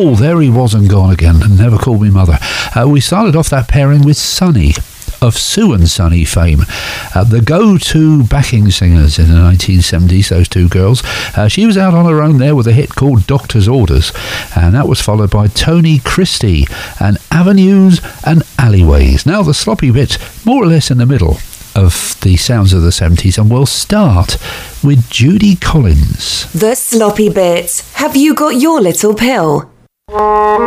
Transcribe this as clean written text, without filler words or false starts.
Oh, there he was and gone again, and never called me mother. We started off that pairing with Sunny, of Sue and Sunny fame, the go-to backing singers in the 1970s, those two girls. She was out on her own there with a hit called Doctor's Orders, and that was followed by Tony Christie and Avenues and Alleyways. Now the sloppy bit, more or less in the middle of the sounds of the 70s, and we'll start with Judy Collins. The sloppy bit. Have you got your little pill?